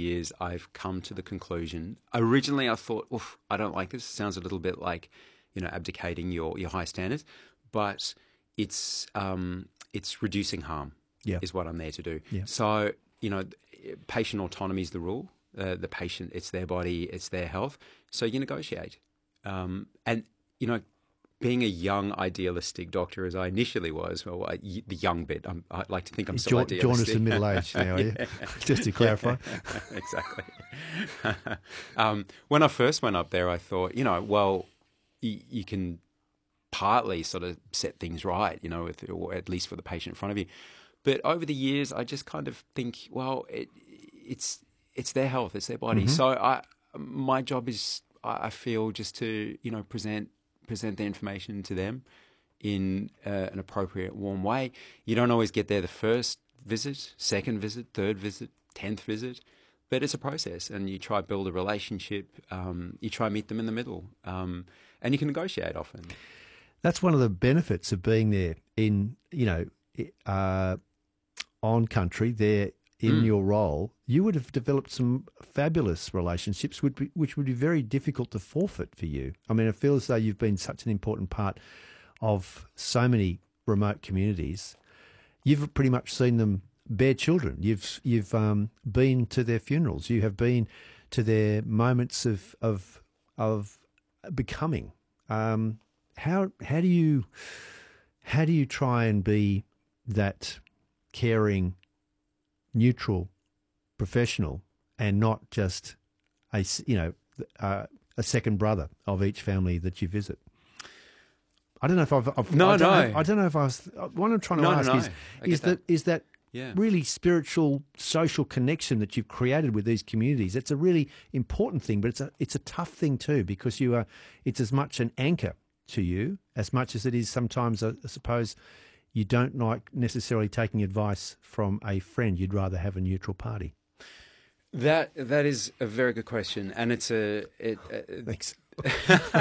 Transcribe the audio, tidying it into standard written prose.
years, I've come to the conclusion. Originally, I thought, oof, I don't like this. It sounds a little bit like, abdicating your high standards, but it's reducing harm. Yeah. Is what I'm there to do. Yeah. So, patient autonomy is the rule. The patient, it's their body, it's their health. So you negotiate. And, being a young, idealistic doctor, as I initially was, the young bit, I like to think I'm still idealistic. Join us in middle age now, are you? Just to clarify. Yeah, exactly. When I first went up there, I thought, you can partly sort of set things right, or at least for the patient in front of you. But over the years, I just kind of think, well, it's their health, it's their body. Mm-hmm. So my job is, I feel, just to present the information to them in an appropriate, warm way. You don't always get there the first visit, second visit, third visit, 10th visit, but it's a process, and you try to build a relationship. You try to meet them in the middle, and you can negotiate often. That's one of the benefits of being there in, on country there in your role. You would have developed some fabulous relationships, which would be very difficult to forfeit for you. I mean, I feel as though you've been such an important part of so many remote communities. You've pretty much seen them bear children. You've been to their funerals. You have been to their moments of becoming. How do you try and be that caring, neutral professional and not just a second brother of each family that you visit? I don't know if I've no. I don't know if I was. What I'm trying to ask is that really spiritual, social connection that you've created with these communities. It's a really important thing, but it's a tough thing too, because it's as much an anchor to you as much as it is sometimes, I suppose, you don't like necessarily taking advice from a friend. You'd rather have a neutral party. That is a very good question, and it's Thanks.